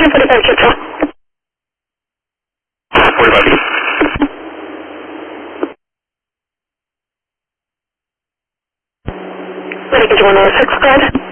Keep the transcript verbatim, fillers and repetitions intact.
forty-five Churchill. forty-five. Ready to one oh six, go ahead.